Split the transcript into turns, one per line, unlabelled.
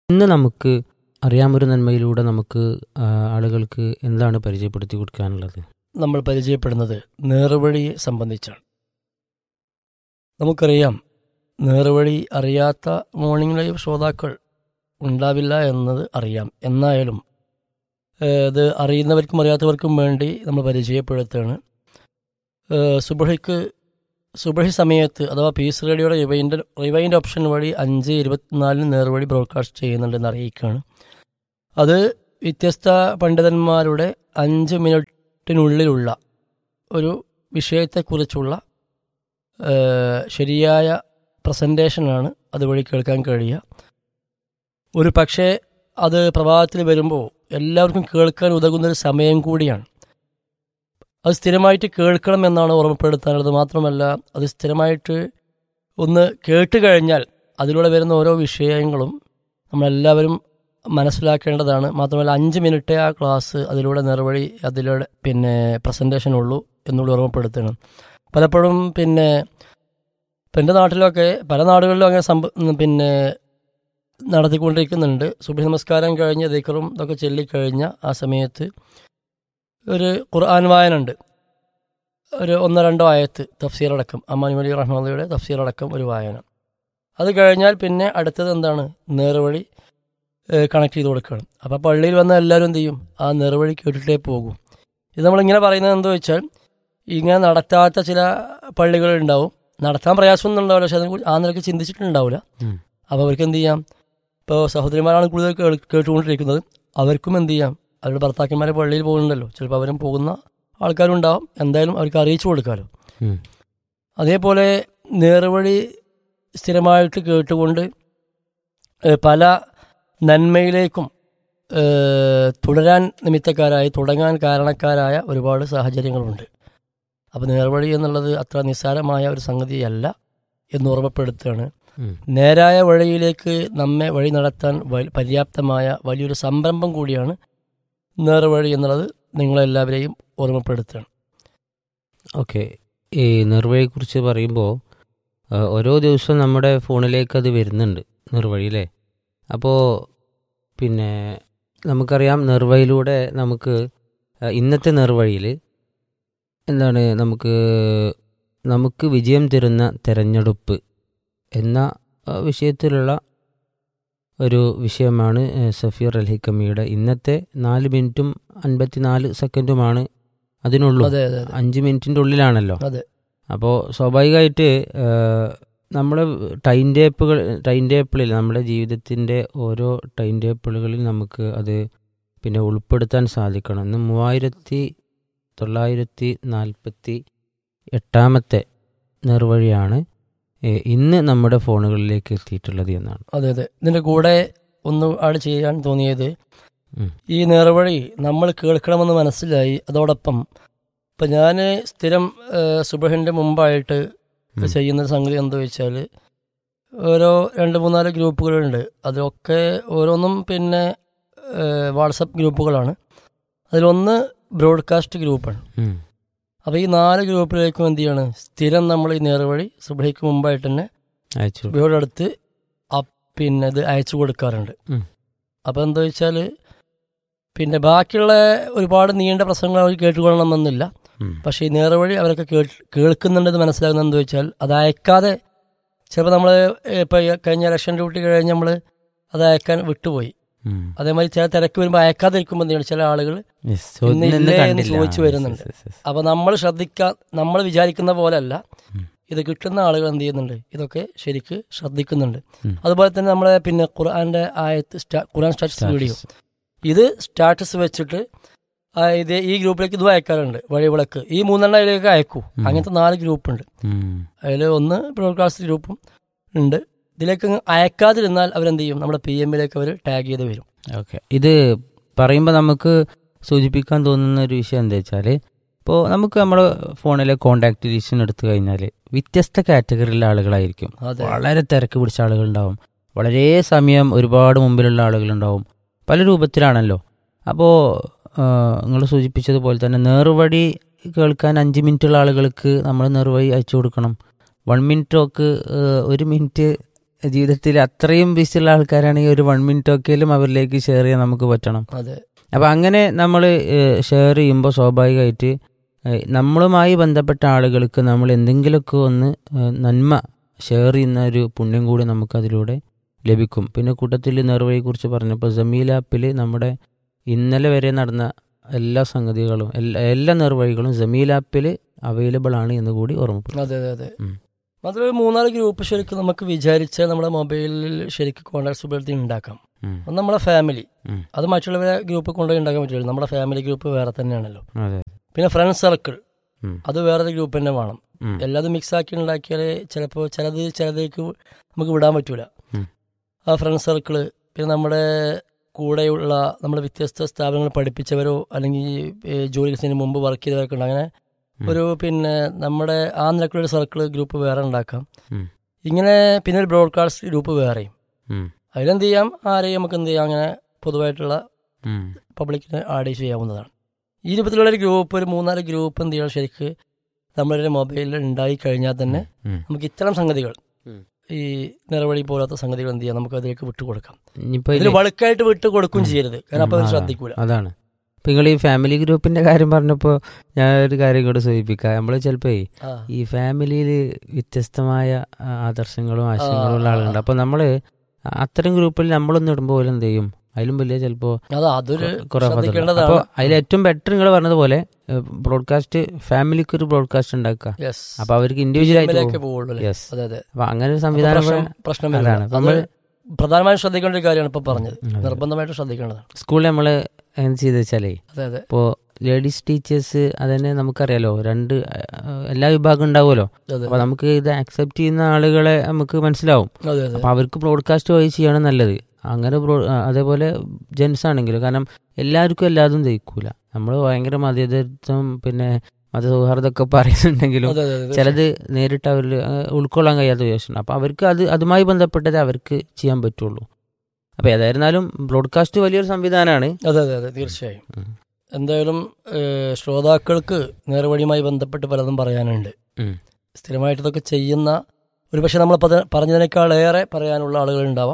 ഇന്ന് നമുക്ക് അറിയാമൊരു നന്മയിലൂടെ നമുക്ക് ആളുകൾക്ക് എന്താണ് പരിചയപ്പെടുത്തി കൊടുക്കാനുള്ളത്?
നമ്മൾ പരിചയപ്പെടുന്നത് നേർവഴിയെ സംബന്ധിച്ചാണ്. നമുക്കറിയാം, നേർവഴി അറിയാത്ത മോർണിംഗ് ലൈവ് ശ്രോതാക്കൾ ഉണ്ടാവില്ല എന്നത് അറിയാം. എന്നായാലും ഇത് അറിയുന്നവർക്കും അറിയാത്തവർക്കും വേണ്ടി നമ്മൾ പരിചയപ്പെടുത്തുകയാണ്. സുബഹി സമയത്ത് അഥവാ പീസ് റേഡിയോയുടെ റിവൈൻഡ് ഓപ്ഷൻ വഴി 5:24 നേർവഴി ബ്രോഡ്കാസ്റ്റ് ചെയ്യുന്നുണ്ടെന്ന് അറിയിക്കുകയാണ്. അത് വ്യത്യസ്ത പണ്ഡിതന്മാരുടെ 5 മിനിറ്റിനുള്ളിലുള്ള ഒരു വിഷയത്തെക്കുറിച്ചുള്ള ശരിയായ പ്രസൻറ്റേഷനാണ് അതുവഴി കേൾക്കാൻ കഴിയുക. ഒരു പക്ഷേ അത് പ്രഭാതത്തിൽ വരുമ്പോൾ എല്ലാവർക്കും കേൾക്കാൻ ഉതകുന്നൊരു സമയം കൂടിയാണ്. അത് സ്ഥിരമായിട്ട് കേൾക്കണം എന്നാണ് ഓർമ്മപ്പെടുത്താനുള്ളത്. മാത്രമല്ല, അത് സ്ഥിരമായിട്ട് ഒന്ന് കേട്ട് കഴിഞ്ഞാൽ അതിലൂടെ വരുന്ന ഓരോ വിഷയങ്ങളും നമ്മളെല്ലാവരും മനസ്സിലാക്കേണ്ടതാണ്. മാത്രമല്ല, 5 മിനിറ്റേ ആ ക്ലാസ് അതിലൂടെ നേർവഴി അതിലൂടെ പ്രസൻറ്റേഷൻ ഉള്ളൂ എന്നുള്ള ഓർമ്മപ്പെടുത്തണം. പലപ്പോഴും എൻ്റെ നാട്ടിലൊക്കെ പല നാടുകളിലും അങ്ങനെ നടത്തിക്കൊണ്ടിരിക്കുന്നുണ്ട്. സുബഹി നമസ്കാരം കഴിഞ്ഞ് ദിക്റും ഇതൊക്കെ ചൊല്ലിക്കഴിഞ്ഞ ആ സമയത്ത് ഒരു ഖുർആൻ വായന ഉണ്ട്. ഒരു 1-2 ആയത്ത് തഫ്സീറടക്കം, അമ്മാനി അലി റഹ്മത്തുള്ളാഹിയുടെ തഫ്സീറടക്കം ഒരു വായന. അത് കഴിഞ്ഞാൽ പിന്നെ അടുത്തത് എന്താണ്? നേർവഴി കണക്ട് ചെയ്ത് കൊടുക്കണം. അപ്പോൾ പള്ളിയിൽ വന്ന എല്ലാവരും എന്ത് ചെയ്യും? ആ നേർവഴി കേട്ടിട്ടേ പോകും. ഇത് നമ്മളിങ്ങനെ പറയുന്നത് എന്താ വെച്ചാൽ, ഇങ്ങനെ നടത്താത്ത ചില പള്ളികളുണ്ടാവും. നടത്താൻ പ്രയാസമൊന്നും ഉണ്ടാവില്ല, പക്ഷെ അതിനെക്കുറിച്ച് ആ നിലയ്ക്ക് ചിന്തിച്ചിട്ടുണ്ടാവില്ല. അപ്പോൾ അവർക്ക് എന്ത് ചെയ്യാം? ഇപ്പോൾ സഹോദരിമാരാണ് കൂടുതൽ കേട്ടുകൊണ്ടിരിക്കുന്നത്, അവർക്കും എന്ത് ചെയ്യാം? അവരുടെ ഭർത്താക്കന്മാരെ പള്ളിയിൽ പോകുന്നുണ്ടല്ലോ, ചിലപ്പോൾ അവരും പോകുന്ന ആൾക്കാരുണ്ടാവും. എന്തായാലും അവർക്ക് അറിയിച്ചു കൊടുക്കാമല്ലോ. അതേപോലെ നേർവഴി സ്ഥിരമായിട്ട് കേട്ടുകൊണ്ട് പല നന്മയിലേക്കും തുടങ്ങാൻ കാരണക്കാരായ ഒരുപാട് സാഹചര്യങ്ങളുണ്ട്. അപ്പോൾ നേർവഴി എന്നുള്ളത് അത്ര നിസ്സാരമായ ഒരു സംഗതിയല്ല എന്ന് ഓർമ്മപ്പെടുത്തുകയാണ്. നേരായ വഴിയിലേക്ക് നമ്മെ വഴി നടത്താൻ പര്യാപ്തമായ വലിയൊരു സംരംഭം കൂടിയാണ് നേർവഴി എന്നുള്ളത് നിങ്ങളെല്ലാവരെയും ഓർമ്മപ്പെടുത്തുകയാണ്.
ഓക്കെ, ഈ നേർവഴിയെക്കുറിച്ച് പറയുമ്പോൾ ഓരോ ദിവസവും നമ്മുടെ ഫോണിലേക്ക് അത് വരുന്നുണ്ട്, നേർവഴി അല്ലേ? അപ്പോൾ നമുക്കറിയാം, നേർവഴിയിലൂടെ ഇന്നത്തെ നേർവഴിയിൽ എന്താണ് നമുക്ക് വിജയം തരുന്ന തെരഞ്ഞെടുപ്പ് എന്ന വിഷയത്തിലുള്ള ഒരു വിഷയമാണ് സഫീർ അൽഹിക്കമിയുടെ ഇന്നത്തെ 4 മിനിറ്റും 54 സെക്കൻഡുമാണ് അതിനുള്ളൂ. 5 മിനിറ്റിൻ്റെ ഉള്ളിലാണല്ലോ. അപ്പോൾ സ്വാഭാവികമായിട്ട് നമ്മളെ ടൈം ടേപ്പിളിൽ നമ്മുടെ ജീവിതത്തിൻ്റെ ഓരോ ടൈം ടേപ്പിളുകളിൽ നമുക്ക് അത് ഉൾപ്പെടുത്താൻ സാധിക്കണം. ഇന്ന് 3948 നേർവഴിയാണ് ഇന്ന് നമ്മുടെ ഫോണുകളിലേക്ക് എത്തിയിട്ടുള്ളത് എന്നാണ്.
അതെ. ഇതിൻ്റെ കൂടെ ഒന്ന് ആഡ് ചെയ്യാൻ തോന്നിയത്, ഈ നേർവഴി നമ്മൾ കേൾക്കണമെന്ന് മനസ്സിലായി. അതോടൊപ്പം ഇപ്പം ഞാൻ സ്ഥിരം സുബഹിൻ്റെ മുമ്പായിട്ട് ചെയ്യുന്ന സംഗതി എന്താ വെച്ചാൽ, ഓരോ 2-3-4 ഗ്രൂപ്പുകളുണ്ട്. അതിലൊക്കെ ഓരോന്നും വാട്സപ്പ് ഗ്രൂപ്പുകളാണ്. അതിലൊന്ന് ബ്രോഡ്കാസ്റ്റ് ഗ്രൂപ്പാണ്. അപ്പോൾ ഈ 4 ഗ്രൂപ്പിലേക്കും എന്ത് ചെയ്യാണ്? സ്ഥിരം നമ്മൾ ഈ നേർവഴി സുബഹിക്ക് മുമ്പായിട്ട് തന്നെ സുബഹിയുടെ അടുത്ത് ഇത് അയച്ചു കൊടുക്കാറുണ്ട്. അപ്പോൾ എന്താ വെച്ചാൽ, ബാക്കിയുള്ള ഒരുപാട് നീണ്ട പ്രസംഗങ്ങൾ അവർ കേട്ടുകൊള്ളണമെന്നില്ല. പക്ഷേ ഈ നേർവഴി അവരൊക്കെ കേൾക്കുന്നുണ്ടെന്ന് മനസ്സിലാകുന്നത് എന്താ വെച്ചാൽ, അത് അയക്കാതെ ചിലപ്പോൾ നമ്മൾ ഇപ്പോൾ കഴിഞ്ഞ ഇലക്ഷൻ ഡ്യൂട്ടി കഴിഞ്ഞ് നമ്മൾ അത് അയക്കാൻ വിട്ടുപോയി. അതേമാതിരി ചില തിരക്ക് വരുമ്പോൾ അയക്കാതിരിക്കുമ്പോൾ എന്താണ് ചില ആളുകൾ ഇന്നില്ലേ എന്ന് ചോദിച്ചു വരുന്നുണ്ട്. അപ്പോൾ നമ്മൾ വിചാരിക്കുന്ന പോലെയല്ല, ഇത് കിട്ടുന്ന ആളുകൾ എന്ത് ചെയ്യുന്നുണ്ട്? ഇതൊക്കെ ശരിക്ക് ശ്രദ്ധിക്കുന്നുണ്ട്. അതുപോലെ തന്നെ നമ്മളെ ഖുർആന്റെ ഖുർആൻ സ്റ്റാറ്റസ് വീഡിയോ, ഇത് സ്റ്റാറ്റസ് വെച്ചിട്ട് ഈ ഗ്രൂപ്പിലേക്ക് ഇത് അയക്കാറുണ്ട്. വഴിവിളക്ക് ഈ 3 അതിലേക്ക് അയക്കൂ. അങ്ങനത്തെ 4 ഗ്രൂപ്പുണ്ട്. അതിൽ ഒന്ന് ബ്രോഡ്കാസ്റ്റ് ഗ്രൂപ്പും ഉണ്ട്. ഇതിലേക്ക് അയക്കാതിരുന്നാൽ അവരെന്ത് ചെയ്യും? നമ്മുടെ PM-ലേക്ക് അവർ ടാഗ് ചെയ്ത് വരും.
ഓക്കെ, ഇത് പറയുമ്പോൾ നമുക്ക് സൂചിപ്പിക്കാൻ തോന്നുന്ന ഒരു വിഷയം എന്താ വെച്ചാൽ, ഇപ്പോൾ നമുക്ക് നമ്മുടെ ഫോണിലെ കോൺടാക്ട് ലിസ്റ്റ് എടുത്തു കഴിഞ്ഞാൽ വ്യത്യസ്ത കാറ്റഗറിയിലെ ആളുകളായിരിക്കും. വളരെ തിരക്ക് പിടിച്ച ആളുകളുണ്ടാവും, വളരെ സമയം ഒരുപാട് മുമ്പിലുള്ള ആളുകളുണ്ടാവും, പല രൂപത്തിലാണല്ലോ. അപ്പോൾ നിങ്ങൾ സൂചിപ്പിച്ചതുപോലെ തന്നെ നേർവഴി കേൾക്കാൻ 5 മിനിറ്റുള്ള ആളുകൾക്ക് നമ്മൾ നേർവഴി അയച്ചു കൊടുക്കണം. 1 മിനിറ്റ് ടോക്ക് 1 മിനിറ്റ് ജീവിതത്തിൽ അത്രയും ബിസിയുള്ള ആൾക്കാരാണെങ്കിൽ ഒരു 1 മിനിറ്റ് ഒക്കെയും അവരിലേക്ക് ഷെയർ ചെയ്യാൻ നമുക്ക് പറ്റണം.
അതെ.
അപ്പം അങ്ങനെ നമ്മൾ ഷെയർ ചെയ്യുമ്പോൾ സ്വാഭാവികമായിട്ട് നമ്മളുമായി ബന്ധപ്പെട്ട ആളുകൾക്ക് നമ്മൾ എന്തെങ്കിലുമൊക്കെ ഒന്ന് നന്മ ഷെയർ ചെയ്യുന്ന ഒരു പുണ്യം കൂടി നമുക്കതിലൂടെ ലഭിക്കും. പിന്നെ കൂട്ടത്തിൽ നേർവഴിയെക്കുറിച്ച് പറഞ്ഞപ്പോൾ ജമീൽ ആപ്പിൽ നമ്മുടെ ഇന്നലെ വരെ നടന്ന എല്ലാ സംഗതികളും എല്ലാ നേർവഴികളും ജമീൽ ആപ്പിൽ അവൈലബിൾ ആണ് എന്ന് കൂടി ഓർമ്മപ്പെടും.
അതെ അതെ അതെ. അതിൽ 3-4 ഗ്രൂപ്പ് ശരിക്കും നമുക്ക് വിചാരിച്ചാൽ നമ്മുടെ മൊബൈലിൽ ശരിക്കും കോൺടാക്ട്സിബിലിറ്റി ഉണ്ടാക്കാം. ഒന്ന് നമ്മളെ ഫാമിലി, അത് മറ്റുള്ളവരെ ഗ്രൂപ്പ് കൊണ്ടുപോയി ഉണ്ടാക്കാൻ പറ്റില്ല. നമ്മുടെ ഫാമിലി ഗ്രൂപ്പ് വേറെ തന്നെയാണല്ലോ. പിന്നെ ഫ്രണ്ട് സർക്കിൾ, അത് വേറൊരു ഗ്രൂപ്പ് തന്നെ വേണം. എല്ലാതും മിക്സ് ആക്കി ഉണ്ടാക്കിയാൽ ചിലപ്പോൾ ചിലതേക്ക് നമുക്ക് വിടാൻ പറ്റൂല. ആ ഫ്രണ്ട് സർക്കിള്, പിന്നെ നമ്മുടെ കൂടെയുള്ള നമ്മുടെ വ്യത്യസ്ത സ്ഥാപനങ്ങൾ പഠിപ്പിച്ചവരോ അല്ലെങ്കിൽ ജോലിക്ക് മുമ്പ് വർക്ക് ചെയ്തവരൊക്കെ ഉണ്ട്. അങ്ങനെ ഒരു പിന്നെ നമ്മുടെ ആ നിലക്കുള്ള സർക്കിൾ ഗ്രൂപ്പ് വേറെ ഉണ്ടാക്കാം. ഇങ്ങനെ പിന്നെ ഒരു ബ്രോഡ്കാസ്റ്റ് ഗ്രൂപ്പ് വേറെയും. അതിലെന്ത് ചെയ്യാം, ആരെയും നമുക്ക് എന്ത് ചെയ്യാം, അങ്ങനെ പൊതുവായിട്ടുള്ള പബ്ലിക്കിന് ആഡ് ചെയ്യാവുന്നതാണ്. ഈ രൂപത്തിലുള്ളൊരു ഗ്രൂപ്പ്, ഒരു 3-4 ഗ്രൂപ്പ് എന്ത് ചെയ്യണം, ശരിക്ക് നമ്മുടെ മൊബൈലിൽ ഉണ്ടായി കഴിഞ്ഞാൽ തന്നെ നമുക്ക് ഇത്തരം സംഗതികൾ, ഈ നിറവഴി പോലത്തെ സംഗതികൾ എന്ത് ചെയ്യാം, നമുക്ക് അതിലേക്ക് വിട്ടുകൊടുക്കാം. ഇതിൽ വളുക്കായിട്ട് വിട്ടുകൊടുക്കും ചെയ്യരുത്, കാരണം അപ്പോൾ അത് ശ്രദ്ധിക്കൂല.
അതാണ് ഇപ്പം നിങ്ങൾ ഈ ഫാമിലി ഗ്രൂപ്പിന്റെ കാര്യം പറഞ്ഞപ്പോൾ ഞാനൊരു കാര്യം കൂടെ സൂചിപ്പിക്കാം. നമ്മൾ ചിലപ്പോൾ ഈ ഫാമിലിയിൽ വ്യത്യസ്തമായ ആദർശങ്ങളും ആശയങ്ങളും ഉള്ള ആളുകളുണ്ട്. അപ്പോൾ നമ്മൾ അത്തരം ഗ്രൂപ്പിൽ നമ്മളൊന്നും ഇടുമ്പോൾ പോലും എന്ത് ചെയ്യും, അതിലും വലിയ ചിലപ്പോൾ കുറെ. അപ്പോൾ അതിൽ ഏറ്റവും ബെറ്റർ നിങ്ങൾ പറഞ്ഞതുപോലെ ബ്രോഡ്കാസ്റ്റ്, ഫാമിലിക്ക് ഒരു ബ്രോഡ്കാസ്റ്റ് ഉണ്ടാക്കുക. അപ്പൊ അവർക്ക് ഇൻഡിവിജ്വൽ ആയിട്ട് അപ്പൊ അങ്ങനെ ഒരു സംവിധാനം
പ്രശ്നമാണ്. നമ്മൾ പ്രധാനമായും ശ്രദ്ധിക്കേണ്ട ഒരു കാര്യമാണ് ഇപ്പൊ പറഞ്ഞത്, നിർബന്ധമായിട്ട് ശ്രദ്ധിക്കേണ്ടതാണ്.
സ്കൂളിൽ നമ്മൾ എങ്ങനെ ചെയ്ത് വെച്ചാലേ, ഇപ്പോ ലേഡീസ് ടീച്ചേഴ്സ് അതന്നെ നമുക്കറിയാലോ, എല്ലാ വിഭാഗം ഉണ്ടാവുമല്ലോ. അപ്പൊ നമുക്ക് ഇത് അക്സെപ്റ്റ് ചെയ്യുന്ന ആളുകളെ നമുക്ക് മനസ്സിലാവും. അപ്പൊ അവർക്ക് ബ്രോഡ്കാസ്റ്റ് വഴി ചെയ്യണം നല്ലത്. അങ്ങനെ അതേപോലെ ജെൻസ് ആണെങ്കിലും, കാരണം എല്ലാവർക്കും എല്ലാതും ദഹിക്കൂല. നമ്മൾ ഭയങ്കര മതേതരത്വം പിന്നെ മതസൗഹാർദ്ദമൊക്കെ പറയുന്നുണ്ടെങ്കിലും ചിലത് നേരിട്ട് അവരിൽ ഉൾക്കൊള്ളാൻ കഴിയാത്ത വിഷയമാണ്. അപ്പൊ അവർക്ക് അതുമായി ബന്ധപ്പെട്ടതേ അവർക്ക് ചെയ്യാൻ പറ്റുള്ളൂ. അപ്പൊ ഏതായിരുന്നാലും ബ്രോഡ്കാസ്റ്റ് വലിയൊരു സംവിധാനമാണ്.
അതെ അതെ അതെ, തീർച്ചയായും. എന്തായാലും ശ്രോതാക്കൾക്ക് നേർവഴിയുമായി ബന്ധപ്പെട്ട് പലതും പറയാനുണ്ട്. സ്ഥിരമായിട്ട് ഇതൊക്കെ ചെയ്യുന്ന, ഒരു പക്ഷെ നമ്മൾ പറഞ്ഞതിനേക്കാളേറെ പറയാനുള്ള ആളുകൾ ഉണ്ടാവാം.